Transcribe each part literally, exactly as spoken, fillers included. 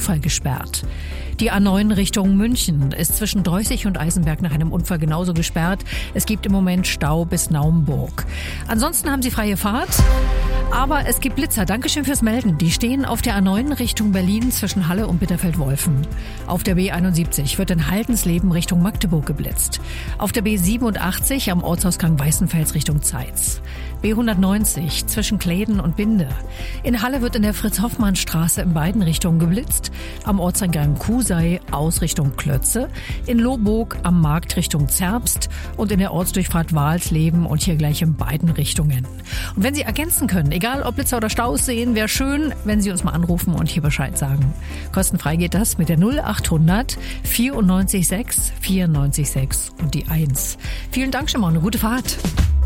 Unfall gesperrt. Die A neun Richtung München ist zwischen Dreußig und Eisenberg nach einem Unfall genauso gesperrt. Es gibt im Moment Stau bis Naumburg. Ansonsten haben Sie freie Fahrt. Aber es gibt Blitzer. Dankeschön fürs Melden. Die stehen auf der A neun Richtung Berlin zwischen Halle und Bitterfeld-Wolfen. Auf der B einundsiebzig wird in Haldensleben Richtung Magdeburg geblitzt. Auf der B siebenundachtzig am Ortsausgang Weißenfels Richtung Zeitz. B hundertneunzig zwischen Kläden und Binde. In Halle wird in der Fritz-Hoffmann-Straße in beiden Richtungen geblitzt. Am Ortseingang Kusei aus Richtung Klötze. In Lohburg am Markt Richtung Zerbst. Und in der Ortsdurchfahrt Walsleben und hier gleich in beiden Richtungen. Und wenn Sie ergänzen können, egal ob Blitzer oder Staus sehen, wäre schön, wenn Sie uns mal anrufen und hier Bescheid sagen. Kostenfrei geht das mit der null achthundert vierundneunzig sechs vierundneunzig sechs und die eins. Vielen Dank schon mal, eine gute Fahrt.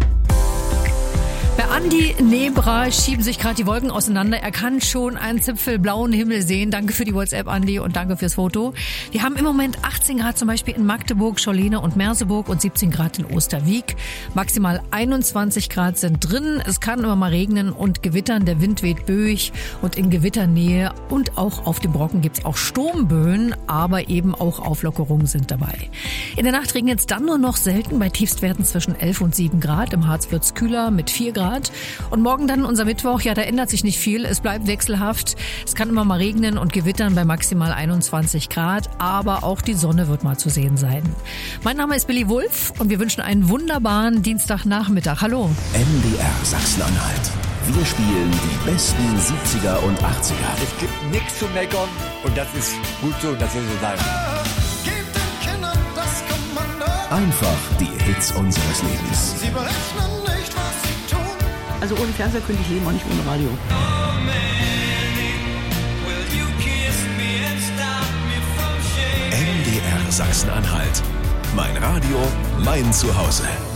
Bei Andi Nebra schieben sich gerade die Wolken auseinander. Er kann schon einen zipfelblauen Himmel sehen. Danke für die WhatsApp, Andi, und danke fürs Foto. Wir haben im Moment achtzehn Grad zum Beispiel in Magdeburg, Schollene und Merseburg und siebzehn Grad in Osterwieck. Maximal einundzwanzig Grad sind drin. Es kann immer mal regnen und gewittern. Der Wind weht böig und in Gewitternähe und auch auf dem Brocken gibt's auch Sturmböen, aber eben auch Auflockerungen sind dabei. In der Nacht regnet es dann nur noch selten bei Tiefstwerten zwischen elf und sieben Grad. Im Harz wird's kühler mit vier Grad. Und morgen dann unser Mittwoch, ja, da ändert sich nicht viel. Es bleibt wechselhaft. Es kann immer mal regnen und gewittern bei maximal einundzwanzig Grad, aber auch die Sonne wird mal zu sehen sein. Mein Name ist Billy Wulff und wir wünschen einen wunderbaren Dienstagnachmittag. Hallo. M D R Sachsen-Anhalt. Wir spielen die besten siebziger und achtziger. Es gibt nichts zu meckern und das ist gut so, das soll so sein. Gebt den Kindern das Kommando. Einfach die Hits unseres Lebens. Sie berechnen nicht, was sie tun. Also ohne Fernseher könnte ich leben, auch nicht ohne Radio. M D R Sachsen-Anhalt. Mein Radio, mein Zuhause.